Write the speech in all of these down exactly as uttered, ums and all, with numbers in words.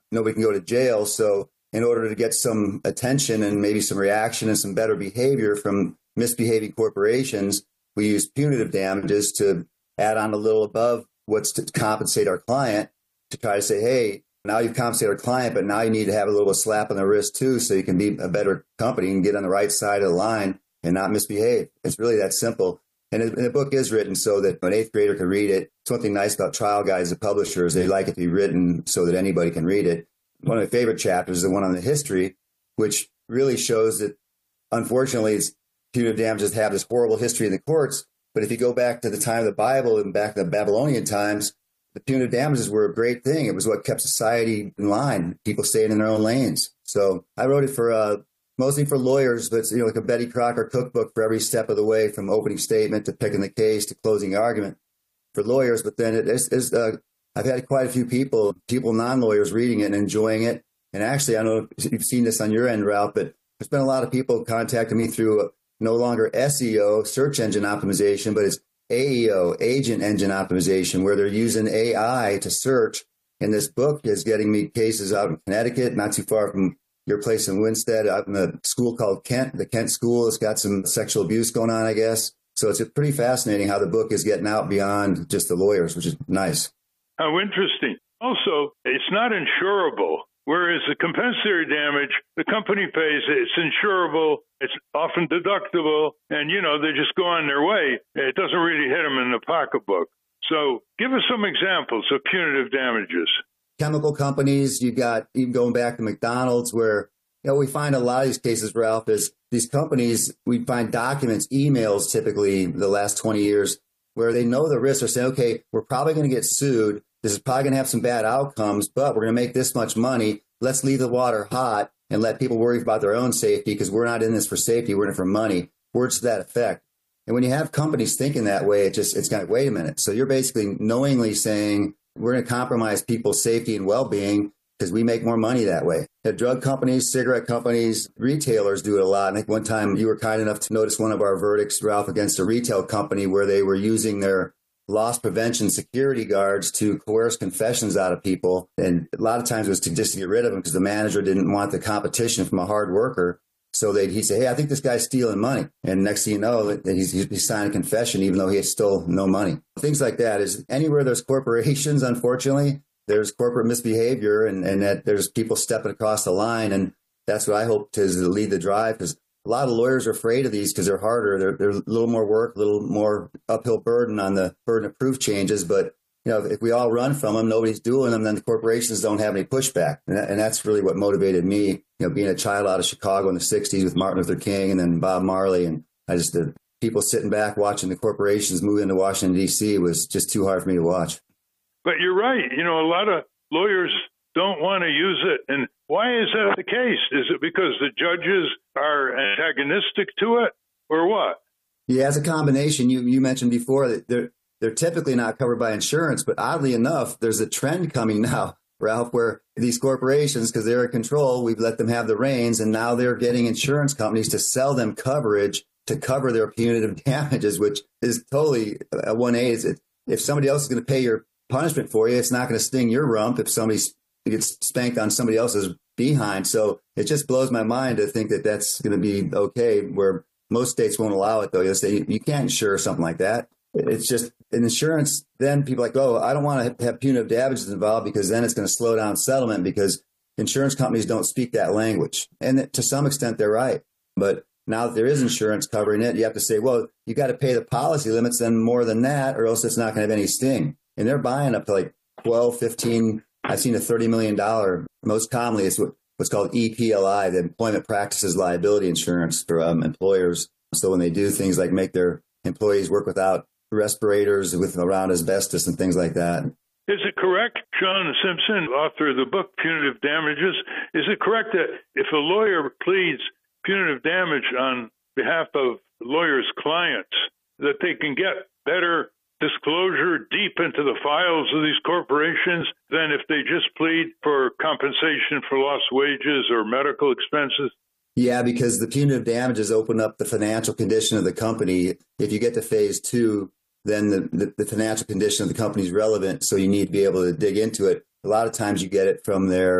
nobody can go to jail. So in order to get some attention and maybe some reaction and some better behavior from misbehaving corporations, we use punitive damages to add on a little above what's to compensate our client, to try to say, hey, now you've compensated our client, but now you need to have a little slap on the wrist too, so you can be a better company and get on the right side of the line and not misbehave. It's really that simple. And the book is written so that an eighth grader can read it. Something nice about Trial Guides, the publishers, they like it to be written so that anybody can read it. One of my favorite chapters is the one on the history, which really shows that, unfortunately, it's, punitive damages have this horrible history in the courts. But if you go back to the time of the Bible and back to the Babylonian times, the punitive damages were a great thing. It was what kept society in line, people staying in their own lanes. So I wrote it for uh, mostly for lawyers, but it's, you know, like a Betty Crocker cookbook for every step of the way, from opening statement to picking the case to closing argument for lawyers. But then it is, is uh, I've had quite a few people, people non-lawyers reading it and enjoying it. And actually, I don't know if you've seen this on your end, Ralph, but there's been a lot of people contacting me through uh, no longer S E O, search engine optimization, but it's A E O, agent engine optimization, where they're using A I to search. And this book is getting me cases out in Connecticut, not too far from your place in Winstead, out in a school called Kent. The Kent School has got some sexual abuse going on, I guess. So it's pretty fascinating how the book is getting out beyond just the lawyers, which is nice. How interesting. Also, it's not insurable, whereas the compensatory damage, the company pays, it's insurable, it's often deductible, and, you know, they just go on their way. It doesn't really hit them in the pocketbook. So give us some examples of punitive damages. Chemical companies, you've got, even going back to McDonald's, where, you know, we find a lot of these cases, Ralph, is these companies, we find documents, emails typically the last twenty years, where they know the risks. Are saying, okay, we're probably going to get sued. This is probably going to have some bad outcomes, but we're going to make this much money. Let's leave the water hot and let people worry about their own safety, because we're not in this for safety. We're in it for money. Words to that effect. And when you have companies thinking that way, it just, it's kind of, wait a minute. So you're basically knowingly saying, we're going to compromise people's safety and well-being because we make more money that way. The drug companies, cigarette companies, retailers do it a lot. I think one time you were kind enough to notice one of our verdicts, Ralph, against a retail company where they were using their loss prevention security guards to coerce confessions out of people. And a lot of times it was to just to get rid of them because the manager didn't want the competition from a hard worker. So they'd, he'd say, hey, I think this guy's stealing money. And next thing you know, he's, he's signed a confession, even though he stole no money. Things like that is anywhere there's corporations, unfortunately, there's corporate misbehavior, and, and that there's people stepping across the line. And that's what I hope to, is to lead the drive, because a lot of lawyers are afraid of these because they're harder. They're, they're a little more work, a little more uphill burden on the burden of proof changes. But you know, if we all run from them, nobody's doing them, then the corporations don't have any pushback. And, that, and that's really what motivated me, you know, being a child out of Chicago in the sixties with Martin Luther King and then Bob Marley. And I just, the people sitting back watching the corporations move into Washington, D C was just too hard for me to watch. But you're right. You know, a lot of lawyers don't want to use it. And why is that the case? Is it because the judges are antagonistic to it, or what? Yeah, it's a combination. You you mentioned before that they're, they're typically not covered by insurance, but oddly enough, there's a trend coming now, Ralph, where these corporations, because they're in control, we've let them have the reins, and now they're getting insurance companies to sell them coverage to cover their punitive damages, which is totally a one eighty. If somebody else is going to pay your punishment for you, it's not going to sting your rump if somebody gets spanked on somebody else's behind. So it just blows my mind to think that that's going to be okay, where most states won't allow it, though. You'll say you can't insure something like that. It's just an insurance. Then people are like, oh, I don't want to have punitive damages involved because then it's going to slow down settlement, because insurance companies don't speak that language. And to some extent, they're right. But now that there is insurance covering it, you have to say, well, you got to pay the policy limits then more than that, or else it's not going to have any sting. And they're buying up to like twelve, fifteen. I've seen a thirty million dollars. Most commonly, it's what, what's called E P L I, the Employment Practices Liability Insurance for um, employers. So when they do things like make their employees work without respirators with around asbestos and things like that. Is it correct, Sean Simpson, author of the book Punitive Damages, is it correct that if a lawyer pleads punitive damage on behalf of the lawyer's clients, that they can get better disclosure deep into the files of these corporations than if they just plead for compensation for lost wages or medical expenses? Yeah, because the punitive damages open up the financial condition of the company. If you get to phase two, then the, the, the financial condition of the company is relevant, so you need to be able to dig into it. A lot of times you get it from their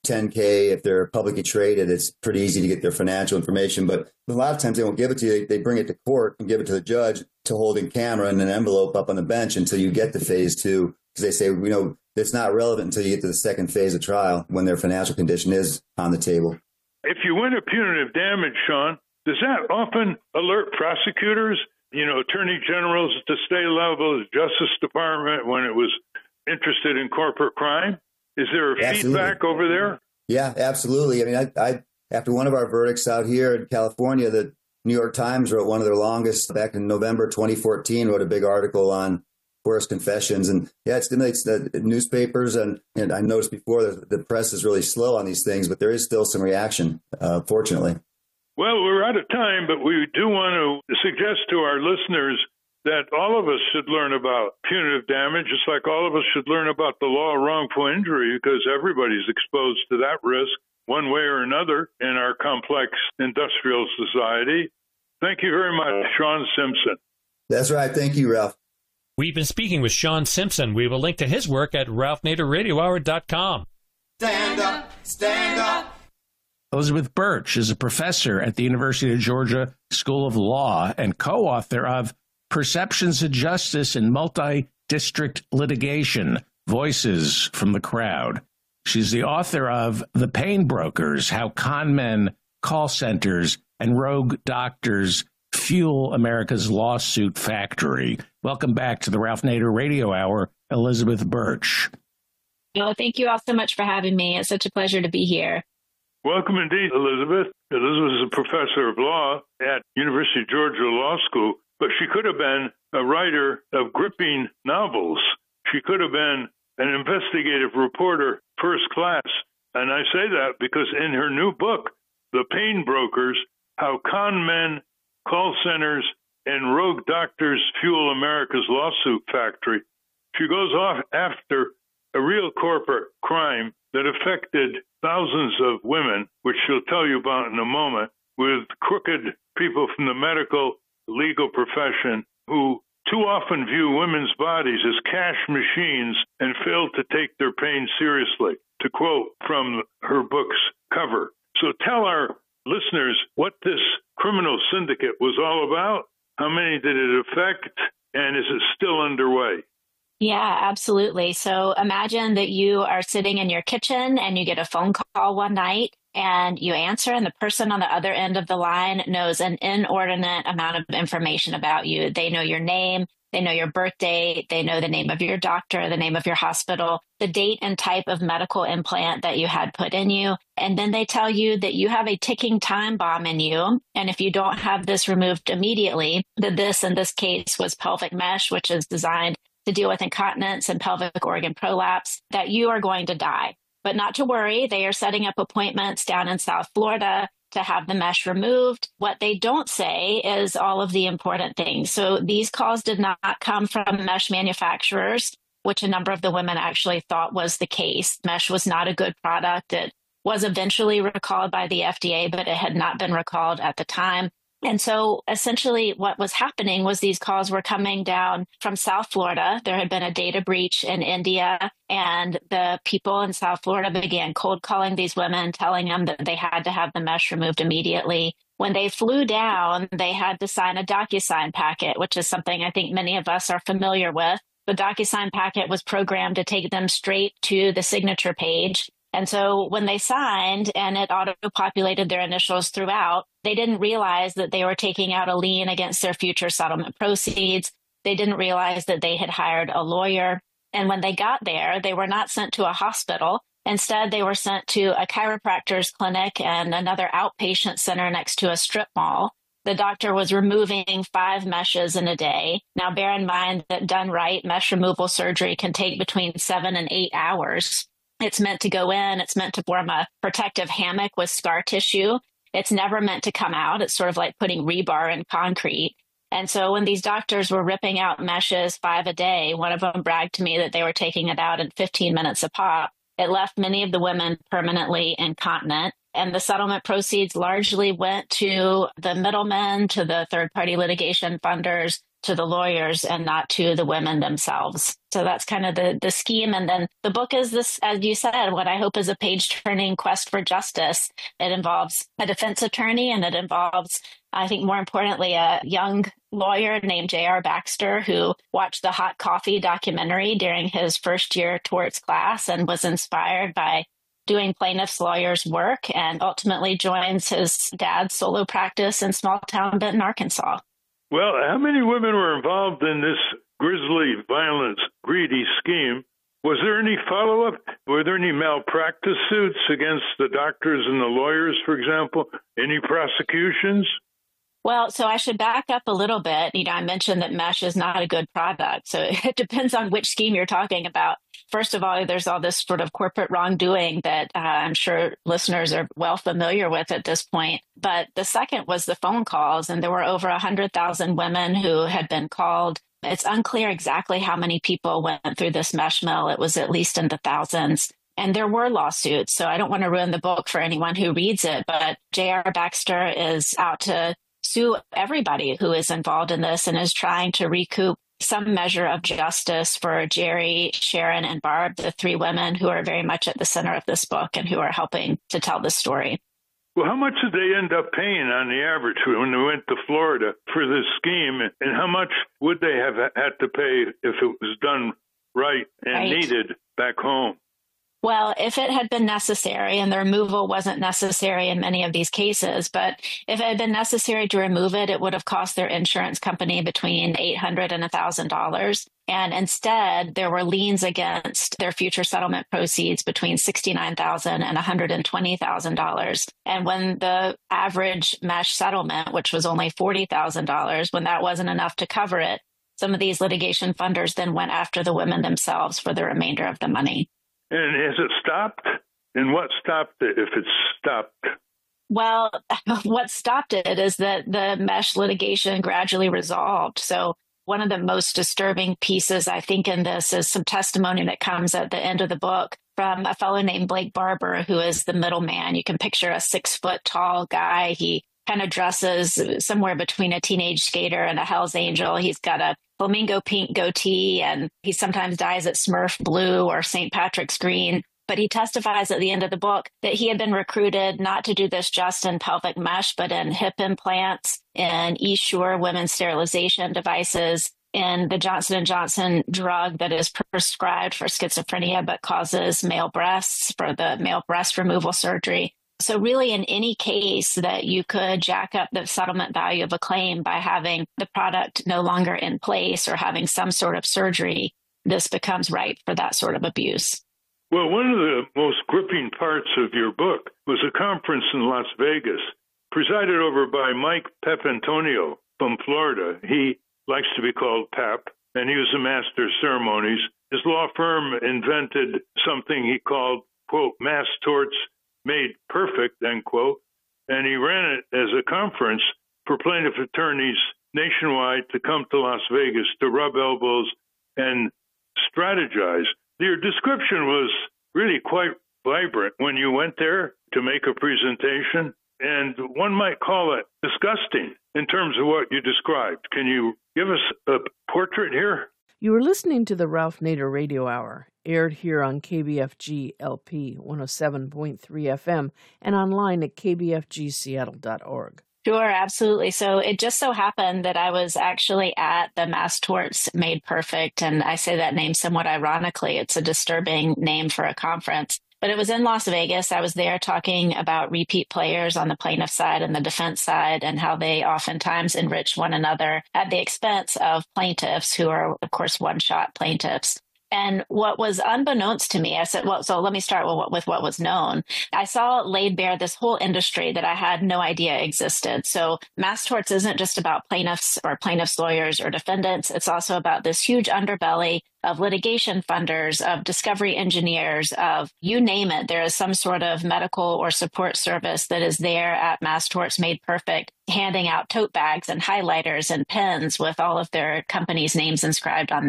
ten K. If they're publicly traded, it's pretty easy to get their financial information. But a lot of times they won't give it to you. They bring it to court and give it to the judge to hold in camera in an envelope up on the bench until you get to phase two. Because they say, you know, it's not relevant until you get to the second phase of trial when their financial condition is on the table. If you win a punitive damage, Sean, does that often alert prosecutors, you know, attorney generals at the state level, the Justice Department, when it was interested in corporate crime? Is there Absolutely. feedback over there? Yeah, absolutely. I mean, I, I after one of our verdicts out here in California, the New York Times wrote one of their longest back in November twenty fourteen, wrote a big article on coerced confessions. And yeah, it stimulates the newspapers. And, and I noticed before that the press is really slow on these things, but there is still some reaction, uh, fortunately. Well, we're out of time, but we do want to suggest to our listeners that all of us should learn about punitive damage, just like all of us should learn about the law of wrongful injury, because everybody's exposed to that risk one way or another in our complex industrial society. Thank you very much, Sean Simpson. That's right. Thank you, Ralph. We've been speaking with Sean Simpson. We will link to his work at ralph nader radio hour dot com. Stand up, stand up. Elizabeth Birch is a professor at the University of Georgia School of Law and co-author of Perceptions of Justice in Multi-District Litigation, Voices from the Crowd. She's the author of The Pain Brokers, How Con Men, Call Centers, and Rogue Doctors Fuel America's Lawsuit Factory. Welcome back to the Ralph Nader Radio Hour, Elizabeth Birch. Well, thank you all so much for having me. It's such a pleasure to be here. Welcome indeed, Elizabeth. Elizabeth is a professor of law at University of Georgia Law School, but she could have been a writer of gripping novels. She could have been an investigative reporter first class. And I say that because in her new book, The Pain Brokers, How Con Men, Call Centers, and Rogue Doctors Fuel America's Lawsuit Factory, she goes off after a real corporate crime that affected thousands of women, which she'll tell you about in a moment, with crooked people from the medical legal profession who too often view women's bodies as cash machines and fail to take their pain seriously, to quote from her book's cover. So tell our listeners what this criminal syndicate was all about, how many did it affect, and is it still underway? Yeah, absolutely. So imagine that you are sitting in your kitchen and you get a phone call one night and you answer, and the person on the other end of the line knows an inordinate amount of information about you. They know your name, they know your birth date, they know the name of your doctor, the name of your hospital, the date and type of medical implant that you had put in you. And then they tell you that you have a ticking time bomb in you. And if you don't have this removed immediately, that this in this case was pelvic mesh, which is designed to deal with incontinence and pelvic organ prolapse, that you are going to die. But not to worry, they are setting up appointments down in South Florida to have the mesh removed. What they don't say is all of the important things. So these calls did not come from mesh manufacturers, which a number of the women actually thought was the case. Mesh was not a good product. It was eventually recalled by the F D A, but it had not been recalled at the time. And so essentially what was happening was these calls were coming down from South Florida. There had been a data breach in India, and the people in South Florida began cold calling these women, telling them that they had to have the mesh removed immediately. When they flew down, they had to sign a DocuSign packet, which is something I think many of us are familiar with. The DocuSign packet was programmed to take them straight to the signature page. And so when they signed and it auto-populated their initials throughout, they didn't realize that they were taking out a lien against their future settlement proceeds. They didn't realize that they had hired a lawyer. And when they got there, they were not sent to a hospital. Instead, they were sent to a chiropractor's clinic and another outpatient center next to a strip mall. The doctor was removing five meshes in a day. Now, bear in mind that done right, mesh removal surgery can take between seven and eight hours. It's meant to go in. It's meant to form a protective hammock with scar tissue. It's never meant to come out. It's sort of like putting rebar in concrete. And so when these doctors were ripping out meshes five a day, one of them bragged to me that they were taking it out in fifteen minutes a pop. It left many of the women permanently incontinent. And the settlement proceeds largely went to the middlemen, to the third-party litigation funders, to the lawyers, and not to the women themselves. So that's kind of the, the scheme. And then the book is this, as you said, what I hope is a page-turning quest for justice. It involves a defense attorney, and it involves, I think more importantly, a young lawyer named J R Baxter, who watched the Hot Coffee documentary during his first year torts class and was inspired by doing plaintiff's lawyers' work, and ultimately joins his dad's solo practice in small-town Benton, Arkansas. Well, how many women were involved in this grisly, violent, greedy scheme? Was there any follow-up? Were there any malpractice suits against the doctors and the lawyers, for example? Any prosecutions? Well, so I should back up a little bit. You know, I mentioned that mesh is not a good product. So it depends on which scheme you're talking about. First of all, there's all this sort of corporate wrongdoing that uh, I'm sure listeners are well familiar with at this point. But the second was the phone calls, and there were over one hundred thousand women who had been called. It's unclear exactly how many people went through this mesh mill. It was at least in the thousands. And there were lawsuits. So I don't want to ruin the book for anyone who reads it, but J R Baxter is out to sue everybody who is involved in this and is trying to recoup some measure of justice for Jerry, Sharon, and Barb, the three women who are very much at the center of this book and who are helping to tell the story. Well, how much did they end up paying on the average when they went to Florida for this scheme? And how much would they have had to pay if it was done right and right. needed back home? Well, if it had been necessary, and the removal wasn't necessary in many of these cases, but if it had been necessary to remove it, it would have cost their insurance company between eight hundred dollars and one thousand dollars. And instead, there were liens against their future settlement proceeds between sixty-nine thousand dollars and one hundred twenty thousand dollars. And when the average mesh settlement, which was only forty thousand dollars, when that wasn't enough to cover it, some of these litigation funders then went after the women themselves for the remainder of the money. And has it stopped? And what stopped it if it's stopped? Well, what stopped it is that the mesh litigation gradually resolved. So one of the most disturbing pieces, I think, in this is some testimony that comes at the end of the book from a fellow named Blake Barber, who is the middleman. You can picture a six foot tall guy. He kind of dresses somewhere between a teenage skater and a Hell's Angel. He's got a flamingo pink goatee, and he sometimes dyes it Smurf blue or Saint Patrick's green. But he testifies at the end of the book that he had been recruited not to do this just in pelvic mesh, but in hip implants, in Essure women's sterilization devices, in the Johnson and Johnson drug that is prescribed for schizophrenia but causes male breasts, for the male breast removal surgery. So really, in any case that you could jack up the settlement value of a claim by having the product no longer in place or having some sort of surgery, this becomes ripe for that sort of abuse. Well, one of the most gripping parts of your book was a conference in Las Vegas, presided over by Mike Papantonio from Florida. He likes to be called Pap, and he was a master of ceremonies. His law firm invented something he called, quote, mass torts made perfect, end quote, and he ran it as a conference for plaintiff attorneys nationwide to come to Las Vegas to rub elbows and strategize. Your description was really quite vibrant when you went there to make a presentation, and one might call it disgusting in terms of what you described. Can you give us a portrait here? You were listening to the Ralph Nader Radio Hour, aired here on K B F G L P one oh seven point three F M and online at k b f g seattle dot org. Sure, absolutely. So it just so happened that I was actually at the Mass Torts Made Perfect, and I say that name somewhat ironically. It's a disturbing name for a conference. But it was in Las Vegas. I was there talking about repeat players on the plaintiff side and the defense side and how they oftentimes enrich one another at the expense of plaintiffs who are, of course, one-shot plaintiffs. And what was unbeknownst to me, I said, well, so let me start with what, with what was known. I saw laid bare this whole industry that I had no idea existed. So mass torts isn't just about plaintiffs or plaintiffs' lawyers or defendants. It's also about this huge underbelly of litigation funders, of discovery engineers, of you name it. There is some sort of medical or support service that is there at Mass Torts Made Perfect, handing out tote bags and highlighters and pens with all of their companies' names inscribed on them.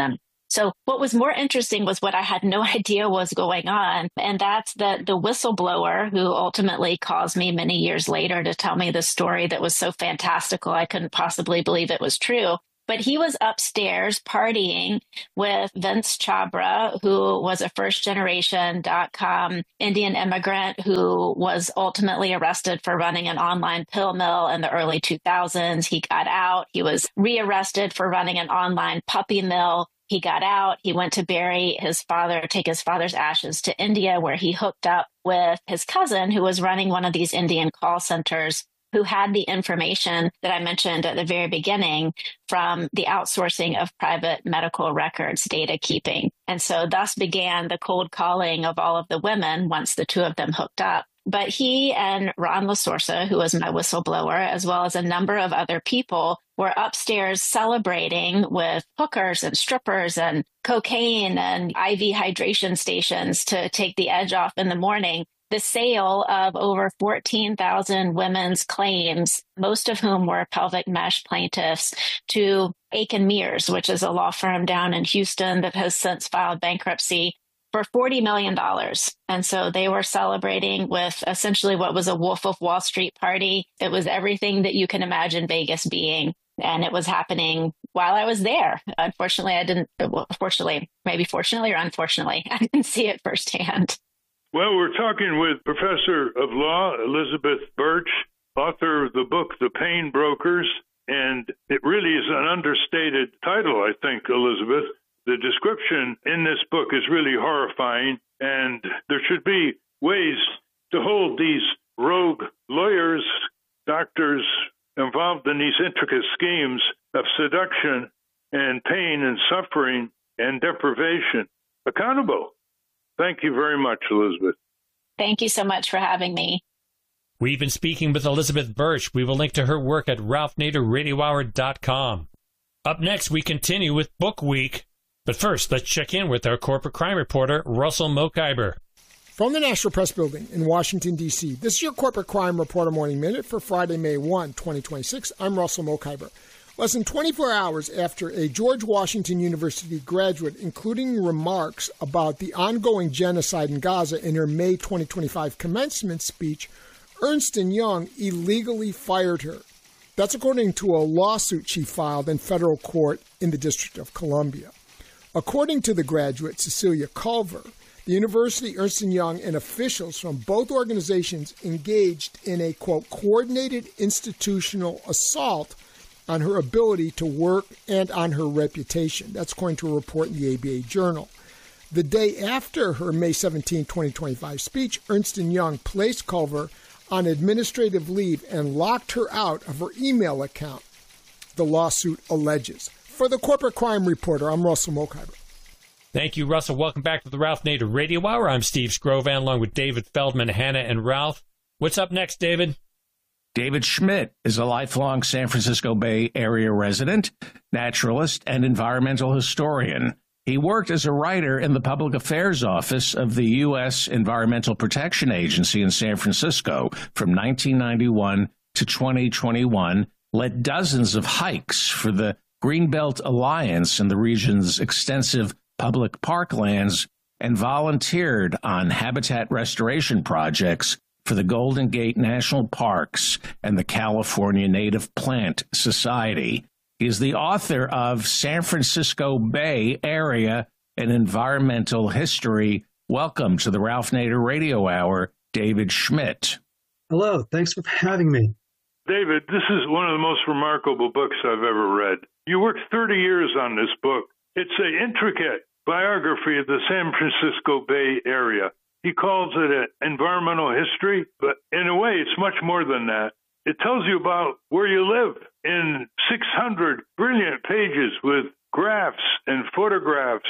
So what was more interesting was what I had no idea was going on. And that's that the whistleblower who ultimately calls me many years later to tell me this story that was so fantastical, I couldn't possibly believe it was true. But he was upstairs partying with Vince Chabra, who was a first generation dot com Indian immigrant who was ultimately arrested for running an online pill mill in the early two thousands. He got out. He was rearrested for running an online puppy mill. He got out. He went to bury his father, take his father's ashes to India, where he hooked up with his cousin, who was running one of these Indian call centers, who had the information that I mentioned at the very beginning from the outsourcing of private medical records data keeping. And so thus began the cold calling of all of the women once the two of them hooked up. But he and Ron LaSorsa, who was my whistleblower, as well as a number of other people, were upstairs celebrating with hookers and strippers and cocaine and I V hydration stations to take the edge off in the morning. The sale of over fourteen thousand women's claims, most of whom were pelvic mesh plaintiffs, to Aiken Mears, which is a law firm down in Houston that has since filed bankruptcy, for forty million dollars. And so they were celebrating with essentially what was a Wolf of Wall Street party. It was everything that you can imagine Vegas being. And it was happening while I was there. Unfortunately, I didn't, well, fortunately, maybe fortunately or unfortunately, I didn't see it firsthand. Well, we're talking with Professor of Law Elizabeth Burch, author of the book, The Pain Brokers. And it really is an understated title, I think, Elizabeth. The description in this book is really horrifying, and there should be ways to hold these rogue lawyers, doctors involved in these intricate schemes of seduction and pain and suffering and deprivation accountable. Thank you very much, Elizabeth. Thank you so much for having me. We've been speaking with Elizabeth Burch. We will link to her work at Ralph Nader Radio Hour dot com. Up next, we continue with Book Week. But first, let's check in with our corporate crime reporter, Russell Mokhiber. From the National Press Building in Washington, D C, this is your Corporate Crime Reporter Morning Minute for Friday, May first, twenty twenty-six. I'm Russell Mokhiber. Less than twenty-four hours after a George Washington University graduate, including remarks about the ongoing genocide in Gaza in her May twenty twenty-five commencement speech, Ernst and Young illegally fired her. That's according to a lawsuit she filed in federal court in the District of Columbia. According to the graduate, Cecilia Culver, the University, Ernst and Young, and officials from both organizations engaged in a, quote, coordinated institutional assault on her ability to work and on her reputation. That's according to a report in the A B A Journal. The day after her May seventeenth, twenty twenty-five speech, Ernst and Young placed Culver on administrative leave and locked her out of her email account, the lawsuit alleges. For the Corporate Crime Reporter, I'm Russell Mokhiber. Thank you, Russell. Welcome back to the Ralph Nader Radio Hour. I'm Steve Scrovan, along with David Feldman, Hannah, and Ralph. What's up next, David? David Schmidt is a lifelong San Francisco Bay Area resident, naturalist, and environmental historian. He worked as a writer in the Public Affairs Office of the U S Environmental Protection Agency in San Francisco from nineteen ninety-one to twenty twenty-one, led dozens of hikes for the Greenbelt Alliance in the region's extensive public parklands, and volunteered on habitat restoration projects for the Golden Gate National Parks and the California Native Plant Society. He is the author of San Francisco Bay Area and Environmental History. Welcome to the Ralph Nader Radio Hour, David Schmidt. Hello, thanks for having me. David, this is one of the most remarkable books I've ever read. You worked thirty years on this book. It's an intricate biography of the San Francisco Bay Area. He calls it an environmental history, but in a way, it's much more than that. It tells you about where you live in six hundred brilliant pages with graphs and photographs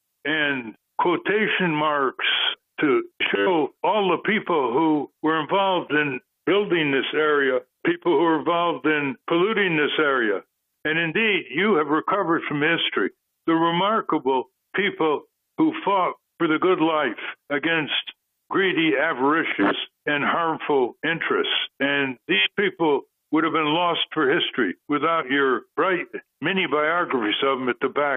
and quotation marks to show all the people who were involved in building this area, people who were involved in polluting this area. And indeed, you have recovered from history the remarkable people who fought for the good life against greedy, avaricious, and harmful interests. And these people would have been lost for history without your bright mini biographies of them at the back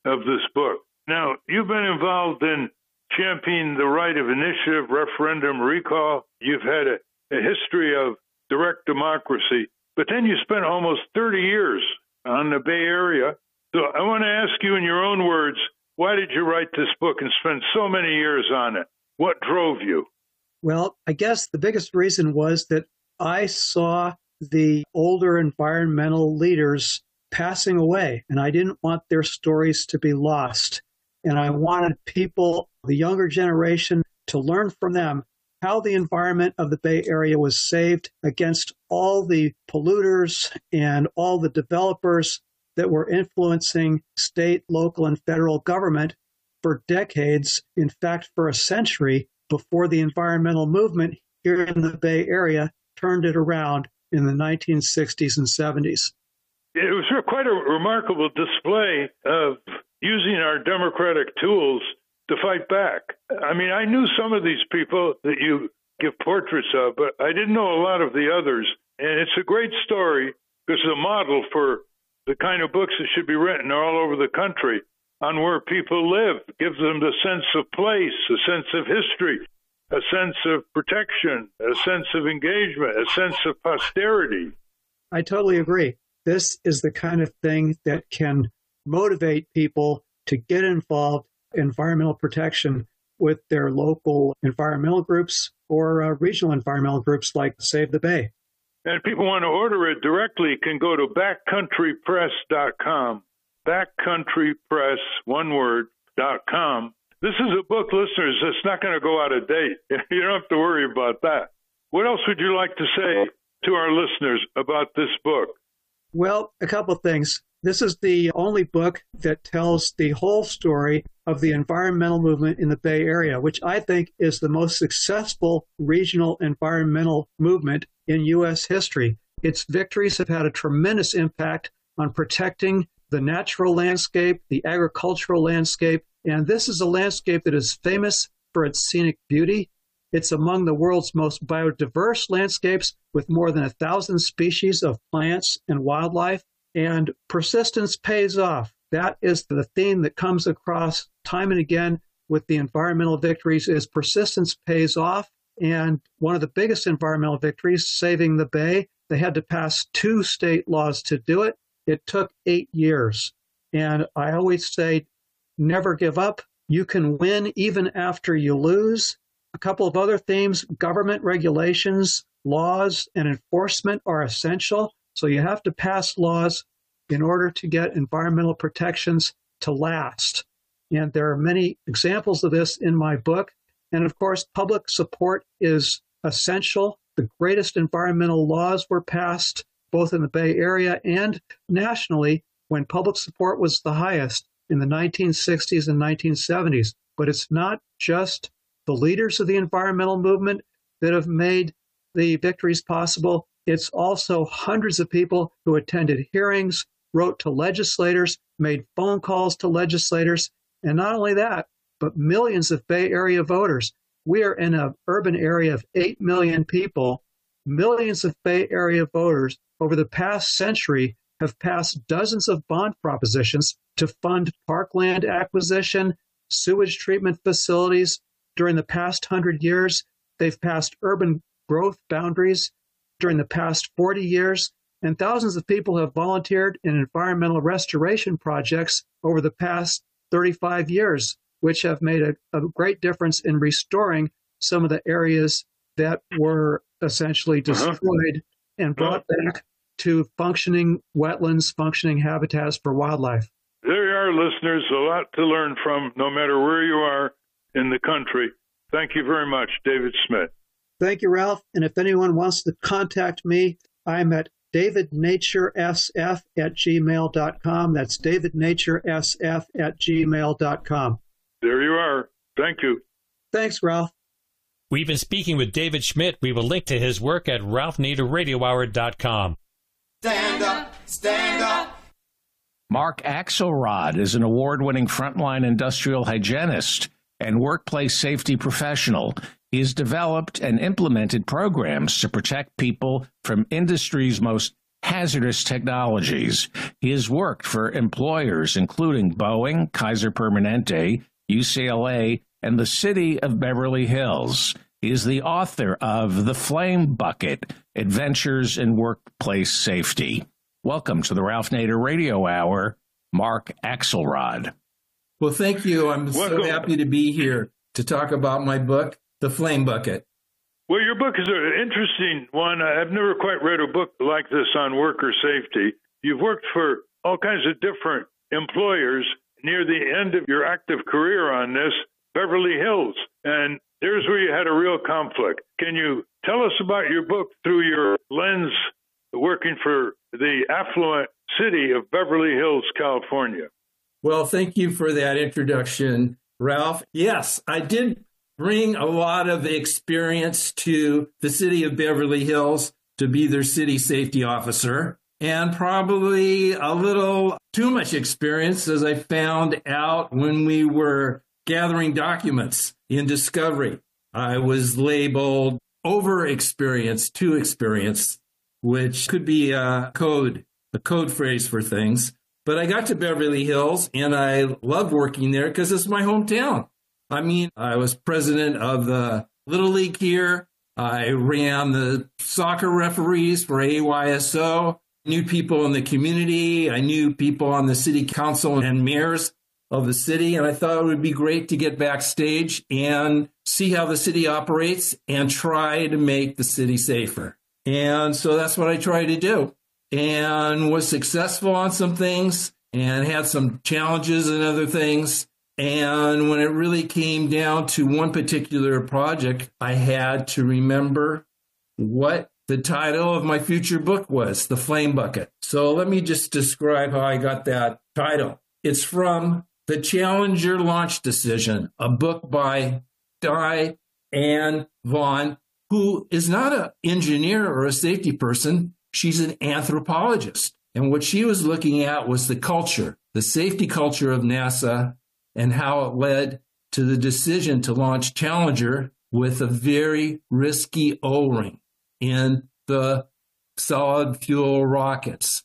of this book. Now, you've been involved in championing the right of initiative, referendum, recall. You've had a, a history of direct democracy, but then you spent almost thirty years on the Bay Area. So I want to ask you in your own words, why did you write this book and spend so many years on it? What drove you? Well, I guess the biggest reason was that I saw the older environmental leaders passing away, and I didn't want their stories to be lost. And I wanted people, the younger generation, to learn from them how the environment of the Bay Area was saved against all the polluters and all the developers that were influencing state, local, and federal government for decades, in fact, for a century, before the environmental movement here in the Bay Area turned it around in the nineteen sixties and seventies. It was quite a remarkable display of using our democratic tools to fight back. I mean, I knew some of these people that you give portraits of, but I didn't know a lot of the others. And it's a great story because it's a model for the kind of books that should be written all over the country on where people live. It gives them the sense of place, a sense of history, a sense of protection, a sense of engagement, a sense of posterity. I totally agree. This is the kind of thing that can motivate people to get involved in environmental protection with their local environmental groups or uh, regional environmental groups like Save the Bay. And if people want to order it directly, can go to backcountry press dot com. backcountry press, one word, dot com. This is a book, listeners, that's not going to go out of date. You don't have to worry about that. What else would you like to say to our listeners about this book? Well, a couple of things. This is the only book that tells the whole story of the environmental movement in the Bay Area, which I think is the most successful regional environmental movement in U S history. Its victories have had a tremendous impact on protecting the natural landscape, the agricultural landscape, and this is a landscape that is famous for its scenic beauty. It's among the world's most biodiverse landscapes with more than a thousand species of plants and wildlife, and persistence pays off. That is the theme that comes across time and again with the environmental victories is persistence pays off. And one of the biggest environmental victories, saving the Bay, they had to pass two state laws to do it. It took eight years. And I always say, never give up. You can win even after you lose. A couple of other themes, government regulations, laws, and enforcement are essential. So you have to pass laws in order to get environmental protections to last. And there are many examples of this in my book. And of course, public support is essential. The greatest environmental laws were passed both in the Bay Area and nationally when public support was the highest in the nineteen sixties and nineteen seventies. But it's not just the leaders of the environmental movement that have made the victories possible. It's also hundreds of people who attended hearings, wrote to legislators, made phone calls to legislators, and not only that, but millions of Bay Area voters. We are in an urban area of eight million people. Millions of Bay Area voters over the past century have passed dozens of bond propositions to fund parkland acquisition, sewage treatment facilities. During the past hundred years, they've passed urban growth boundaries. During the past forty years, and thousands of people have volunteered in environmental restoration projects over the past thirty-five years, which have made a, a great difference in restoring some of the areas that were essentially destroyed uh-huh. and brought uh-huh. back to functioning wetlands, functioning habitats for wildlife. There you are, listeners, a lot to learn from no matter where you are in the country. Thank you very much, David Schmidt. Thank you, Ralph. And if anyone wants to contact me, I'm at david nature s f at gmail dot com. That's david nature s f at gmail dot com. There you are. Thank you. Thanks, Ralph. We've been speaking with David Schmidt. We will link to his work at ralph nader radio hour dot com. Stand up, stand up. Mark Axelrod is an award-winning frontline industrial hygienist and workplace safety professional. He has developed and implemented programs to protect people from industry's most hazardous technologies. He has worked for employers including Boeing, Kaiser Permanente, U C L A, and the city of Beverly Hills. He is the author of The Flame Bucket, Adventures in Workplace Safety. Welcome to the Ralph Nader Radio Hour, Mark Axelrod. Well, thank you. I'm Welcome. so happy to be here to talk about my book, The Flame Bucket. Well, your book is an interesting one. I've never quite read a book like this on worker safety. You've worked for all kinds of different employers near the end of your active career on this, Beverly Hills. And there's where you had a real conflict. Can you tell us about your book through your lens working for the affluent city of Beverly Hills, California? Well, thank you for that introduction, Ralph. Yes, I did bring a lot of experience to the city of Beverly Hills to be their city safety officer, and probably a little too much experience, as I found out when we were gathering documents in discovery. I was labeled over-experienced, too experienced, which could be a code, a code phrase for things. But I got to Beverly Hills, and I loved working there because it's my hometown. I mean, I was president of the Little League here. I ran the soccer referees for A Y S O, knew people in the community. I knew people on the city council and mayors of the city. And I thought it would be great to get backstage and see how the city operates and try to make the city safer. And so that's what I tried to do, and was successful on some things and had some challenges and other things. And when it really came down to one particular project, I had to remember what the title of my future book was, The Flame Bucket. So let me just describe how I got that title. It's from The Challenger Launch Decision, a book by Diane Vaughan, who is not an engineer or a safety person. She's an anthropologist. And what she was looking at was the culture, the safety culture of NASA, and how it led to the decision to launch Challenger with a very risky O-ring in the solid fuel rockets.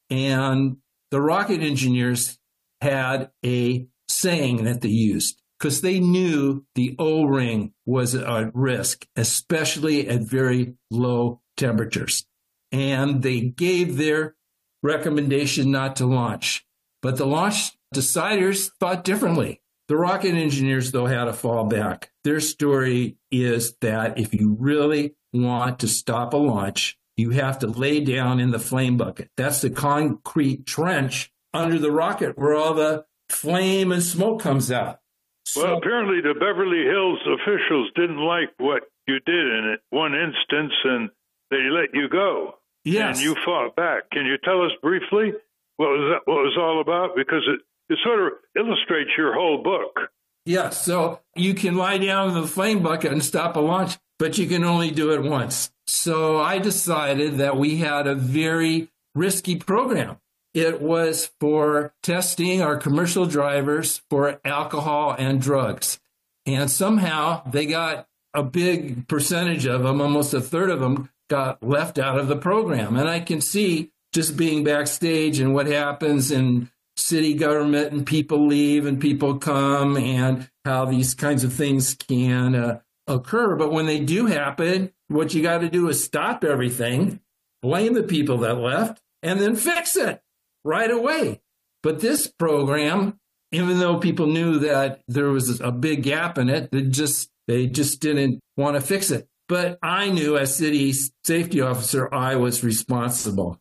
And the rocket engineers had a saying that they used because they knew the O-ring was at risk, especially at very low temperatures. And they gave their recommendation not to launch. But the launch deciders thought differently. The rocket engineers, though, had a fallback. Their story is that if you really want to stop a launch, you have to lay down in the flame bucket. That's the concrete trench under the rocket where all the flame and smoke comes out. So, well, apparently the Beverly Hills officials didn't like what you did in it, one instance, and they let you go. Yes. And you fought back. Can you tell us briefly what was that, what was all about? Because it, it sort of illustrates your whole book. Yes. So you can lie down in the flame bucket and stop a launch, but you can only do it once. So I decided that we had a very risky program. It was for testing our commercial drivers for alcohol and drugs. And somehow they got a big percentage of them, almost a third of them, got left out of the program. And I can see just being backstage and what happens in city government, and people leave and people come, and how these kinds of things can uh, occur. But when they do happen, what you got to do is stop everything, blame the people that left, and then fix it right away. But this program, even though people knew that there was a big gap in it, they just they just didn't want to fix it. But I knew as city safety officer, I was responsible.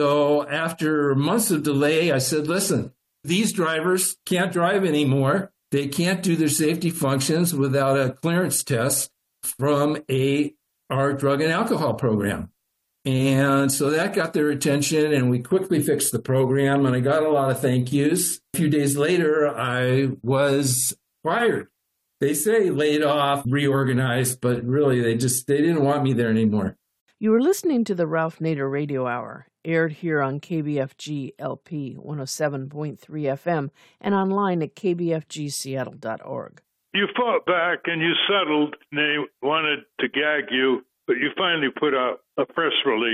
So after months of delay, I said, listen, these drivers can't drive anymore. They can't do their safety functions without a clearance test from a our drug and alcohol program. And so that got their attention, and we quickly fixed the program, and I got a lot of thank yous. A few days later, I was fired. They say laid off, reorganized, but really they just, they didn't want me there anymore. You were listening to the Ralph Nader Radio Hour, aired here on K B F G L P one oh seven point three F M and online at k b f g seattle dot org. You fought back and you settled, and they wanted to gag you, but you finally put out a press release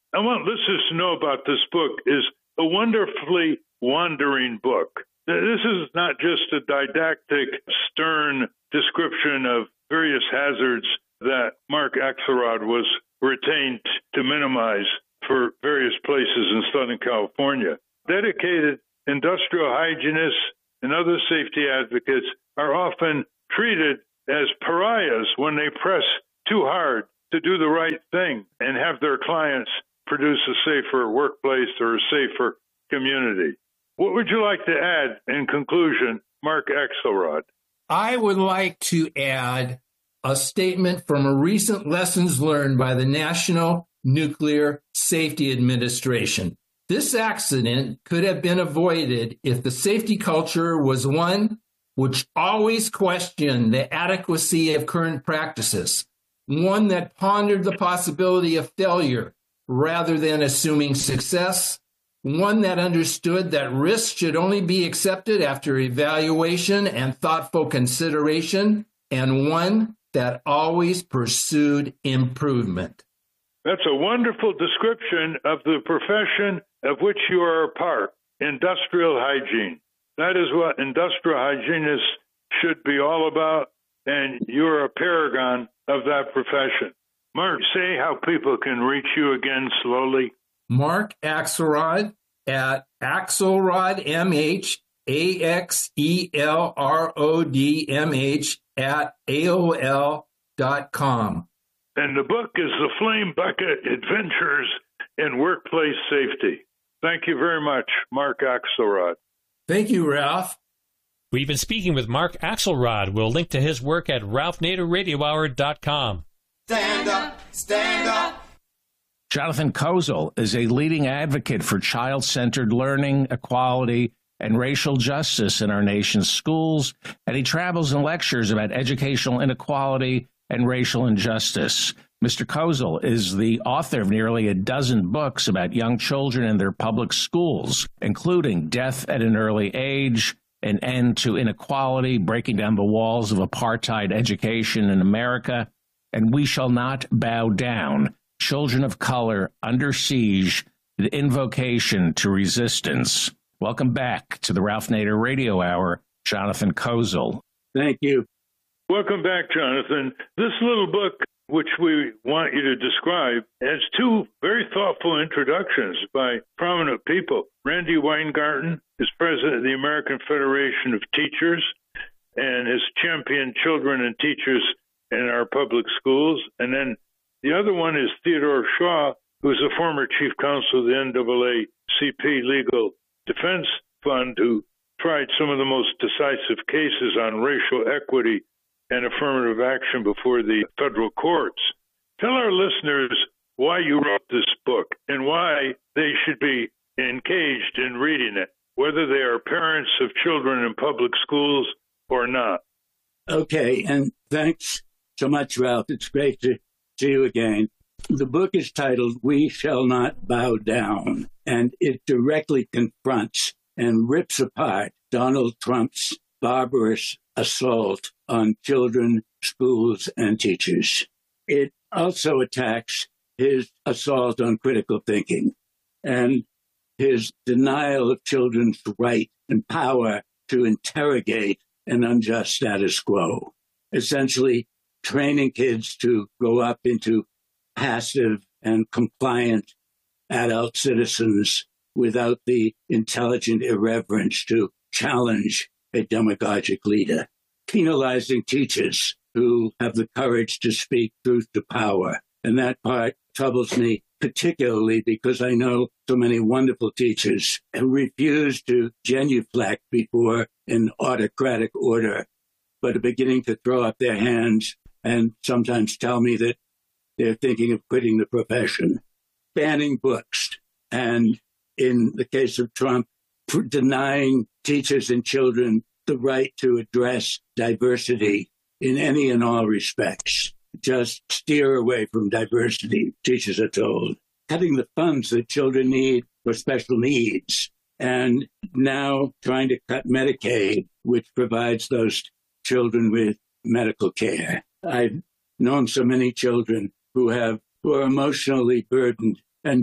I want listeners to know about this book is a wonderfully wandering book. This is not just a didactic, stern description of various hazards that Mark Axelrod was retained to minimize for various places in Southern California. Dedicated industrial hygienists and other safety advocates are often treated as pariahs when they press too hard to do the right thing and have their clients produce a safer workplace or a safer community. What would you like to add in conclusion, Mark Axelrod? I would like to add a statement from a recent lessons learned by the National Nuclear Safety Administration. This accident could have been avoided if the safety culture was one which always questioned the adequacy of current practices, one that pondered the possibility of failure rather than assuming success, one that understood that risk should only be accepted after evaluation and thoughtful consideration, and one that always pursued improvement. That's a wonderful description of the profession of which you are a part, industrial hygiene. That is what industrial hygienists should be all about, and you're a paragon of that profession. Mark, say how people can reach you again slowly. Mark Axelrod at Axelrod M H, A X E L R O D M H at A O L dot com. And the book is The Flame Bucket Adventures in Workplace Safety. Thank you very much, Mark Axelrod. Thank you, Ralph. We've been speaking with Mark Axelrod. We'll link to his work at Ralph Nader Radio Hour dot com. Stand up, stand up. Jonathan Kozol is a leading advocate for child-centered learning, equality, and racial justice in our nation's schools, and he travels and lectures about educational inequality and racial injustice. Mister Kozol is the author of nearly a dozen books about young children in their public schools, including Death at an Early Age, An End to Inequality, Breaking Down the Walls of Apartheid Education in America, and We Shall Not Bow Down, Children of Color Under Siege, The Invocation to Resistance. Welcome back to the Ralph Nader Radio Hour, Jonathan Kozol. Thank you. Welcome back, Jonathan. This little book, which we want you to describe, has two very thoughtful introductions by prominent people. Randy Weingarten is president of the American Federation of Teachers and has championed children and teachers in our public schools. And then the other one is Theodore Shaw, who's a former chief counsel of the N double A C P Legal Defense Fund, who tried some of the most decisive cases on racial equity and affirmative action before the federal courts. Tell our listeners why you wrote this book and why they should be engaged in reading it, whether they are parents of children in public schools or not. Okay, and thanks so much, Ralph. It's great to see you again. The book is titled We Shall Not Bow Down, and it directly confronts and rips apart Donald Trump's barbarous assault on children, schools, and teachers. It also attacks his assault on critical thinking and his denial of children's right and power to interrogate an unjust status quo, essentially training kids to grow up into passive and compliant adult citizens without the intelligent irreverence to challenge a demagogic leader, penalizing teachers who have the courage to speak truth to power. And that part troubles me particularly because I know so many wonderful teachers who refuse to genuflect before an autocratic order, but are beginning to throw up their hands and sometimes tell me that they're thinking of quitting the profession. Banning books, and in the case of Trump, for denying teachers and children the right to address diversity in any and all respects. Just steer away from diversity, teachers are told. Cutting the funds that children need for special needs, and now trying to cut Medicaid, which provides those children with medical care. I've known so many children who have who are emotionally burdened and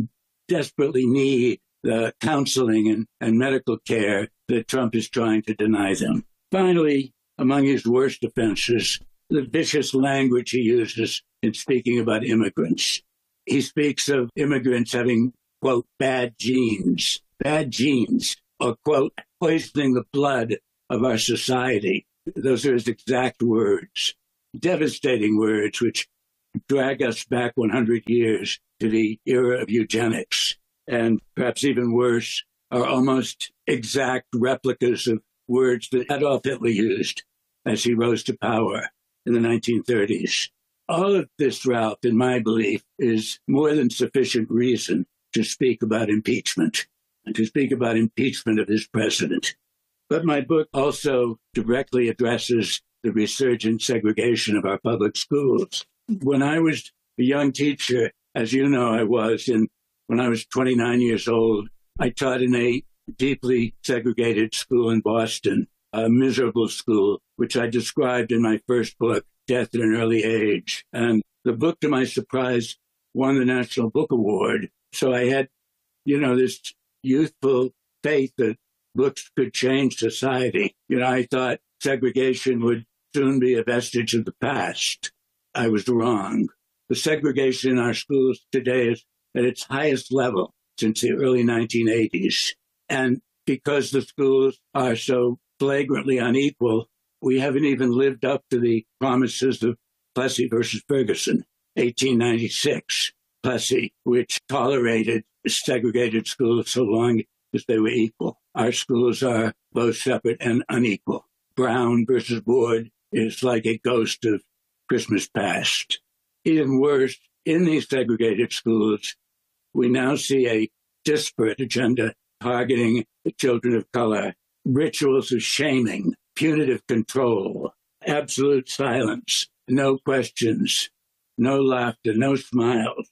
desperately need the counseling and, and medical care that Trump is trying to deny them. Finally, among his worst offenses, the vicious language he uses in speaking about immigrants. He speaks of immigrants having, quote, bad genes, bad genes, or, quote, poisoning the blood of our society. Those are his exact words, devastating words which drag us back one hundred years to the era of eugenics. And perhaps even worse, are almost exact replicas of words that Adolf Hitler used as he rose to power in the nineteen thirties. All of this, Ralph, in my belief, is more than sufficient reason to speak about impeachment and to speak about impeachment of this president. But my book also directly addresses the resurgent segregation of our public schools. When I was a young teacher, as you know I was, in, when I was twenty-nine years old, I taught in a deeply segregated school in Boston, a miserable school, which I described in my first book, Death at an Early Age. And the book, to my surprise, won the National Book Award. So I had, you know, this youthful faith that books could change society. You know, I thought segregation would soon be a vestige of the past. I was wrong. The segregation in our schools today is at its highest level since the early nineteen eighties. And because the schools are so flagrantly unequal, we haven't even lived up to the promises of Plessy versus Ferguson, eighteen ninety-six. Plessy, which tolerated segregated schools so long as they were equal. Our schools are both separate and unequal. Brown versus Board is like a ghost of Christmas past. Even worse, in these segregated schools, we now see a disparate agenda targeting the children of color, rituals of shaming, punitive control, absolute silence, no questions, no laughter, no smiles,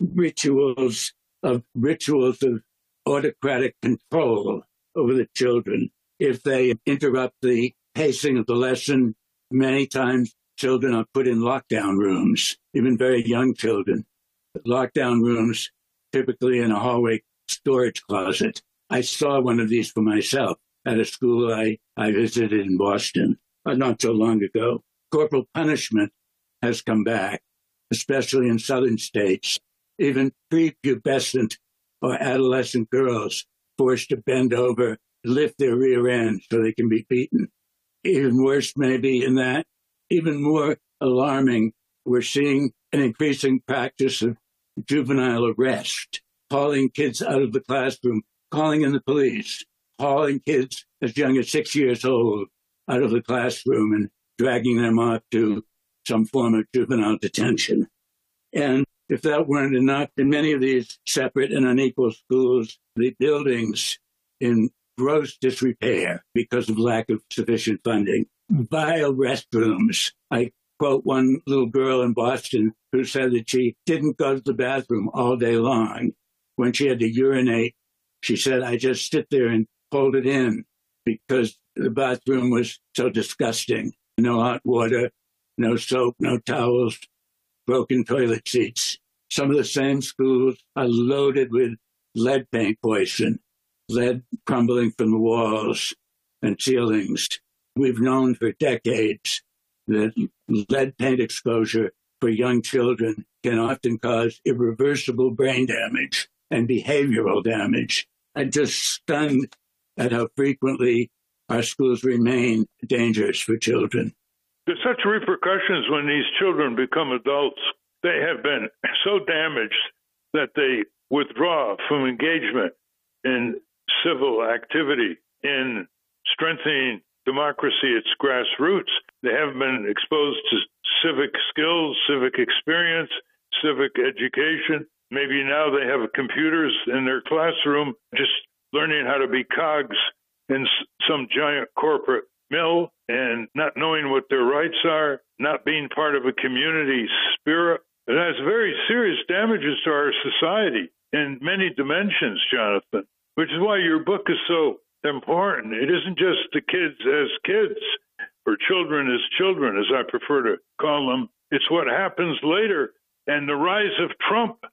rituals of rituals of autocratic control over the children. If they interrupt the pacing of the lesson, many times children are put in lockdown rooms, even very young children. Lockdown rooms, typically in a hallway storage closet. I saw one of these for myself at a school I, I visited in Boston uh, not so long ago. Corporal punishment has come back, especially in southern states. Even prepubescent or adolescent girls forced to bend over, lift their rear end so they can be beaten. Even worse, maybe in that, even more alarming, we're seeing an increasing practice of juvenile arrest, hauling kids out of the classroom, calling in the police, hauling kids as young as six years old out of the classroom and dragging them off to some form of juvenile detention. And if that weren't enough, in many of these separate and unequal schools, the buildings in gross disrepair because of lack of sufficient funding, vile restrooms. I quote one little girl in Boston who said that she didn't go to the bathroom all day long. When she had to urinate, she said, I just sit there and hold it in because the bathroom was so disgusting. No hot water, no soap, no towels, broken toilet seats. Some of the same schools are loaded with lead paint poison, lead crumbling from the walls and ceilings. We've known for decades that lead paint exposure for young children can often cause irreversible brain damage and behavioral damage. I'm just stunned at how frequently our schools remain dangerous for children. There's such repercussions when these children become adults. They have been so damaged that they withdraw from engagement in civil activity, in strengthening democracy at its grassroots. They haven't been exposed to civic skills, civic experience, civic education. Maybe now they have computers in their classroom, just learning how to be cogs in some giant corporate mill and not knowing what their rights are, not being part of a community spirit. It has very serious damages to our society in many dimensions, Jonathan, which is why your book is so important. It isn't just the kids as kids or children as children, as I prefer to call them. It's what happens later. And the rise of Trump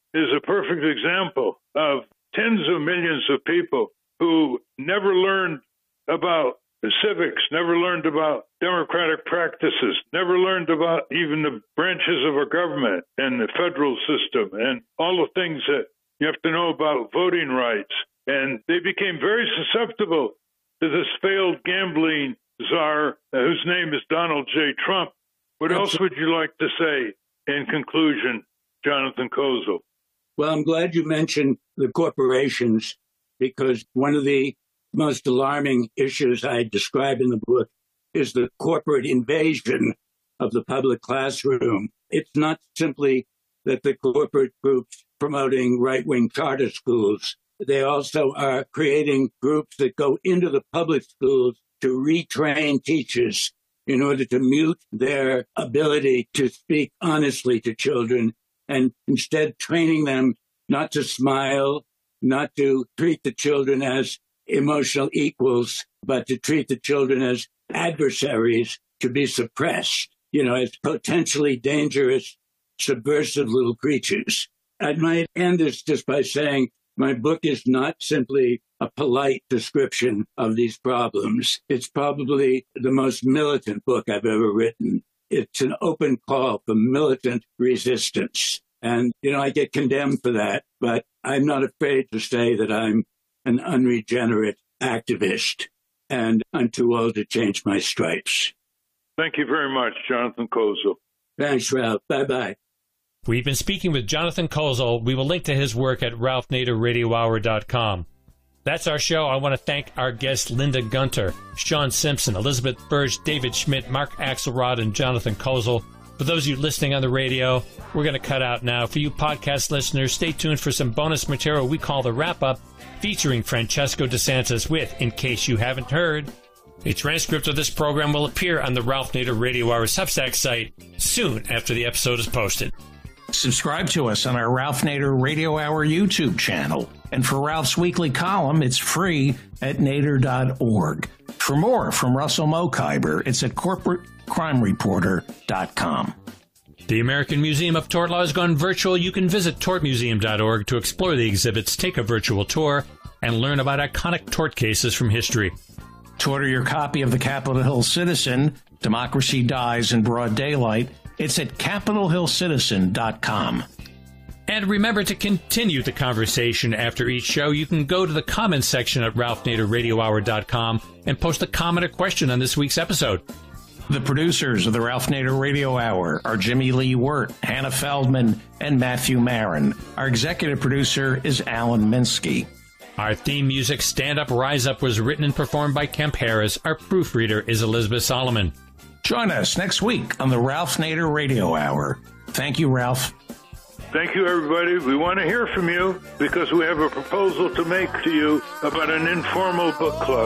is a perfect example of tens of millions of people who never learned about the civics, never learned about democratic practices, never learned about even the branches of our government and the federal system and all the things that you have to know about voting rights. And they became very susceptible to this failed gambling czar, whose name is Donald J. Trump. What else would you like to say in conclusion, Jonathan Kozol? Well, I'm glad you mentioned the corporations, because one of the most alarming issues I describe in the book is the corporate invasion of the public classroom. It's not simply that the corporate groups promoting right-wing charter schools. They also are creating groups that go into the public schools to retrain teachers in order to mute their ability to speak honestly to children, and instead training them not to smile, not to treat the children as emotional equals, but to treat the children as adversaries to be suppressed, you know, as potentially dangerous, subversive little creatures. I might end this just by saying my book is not simply a polite description of these problems. It's probably the most militant book I've ever written. It's an open call for militant resistance. And, you know, I get condemned for that, but I'm not afraid to say that I'm an unregenerate activist, and I'm too old to change my stripes. Thank you very much, Jonathan Kozol. Thanks, Ralph. Bye-bye. We've been speaking with Jonathan Kozol. We will link to his work at ralph nader radio hour dot com. That's our show. I want to thank our guests Linda Gunter, Sean Simpson, Elizabeth Birch, David Schmidt, Mark Axelrod, and Jonathan Kozol. For those of you listening on the radio, we're going to cut out now. For you podcast listeners, stay tuned for some bonus material we call the Wrap-Up, featuring Francesco DeSantis with In Case You Haven't Heard. A transcript of this program will appear on the Ralph Nader Radio Hour Substack site soon after the episode is posted. Subscribe to us on our Ralph Nader Radio Hour YouTube channel. And for Ralph's weekly column, it's free at nader dot org. For more from Russell Mokhiber, it's at corporate crime reporter dot com. The American Museum of Tort Law has gone virtual. You can visit tort museum dot org to explore the exhibits, take a virtual tour, and learn about iconic tort cases from history. To order your copy of the Capitol Hill Citizen, Democracy Dies in Broad Daylight, it's at capitol hill citizen dot com. And remember to continue the conversation after each show. You can go to the comments section at ralph nader radio hour dot com and post a comment or question on this week's episode. The producers of the Ralph Nader Radio Hour are Jimmy Lee Wirt, Hannah Feldman, and Matthew Marin. Our executive producer is Alan Minsky. Our theme music, Stand Up, Rise Up, was written and performed by Kemp Harris. Our proofreader is Elizabeth Solomon. Join us next week on the Ralph Nader Radio Hour. Thank you, Ralph. Thank you, everybody. We want to hear from you because we have a proposal to make to you about an informal book club.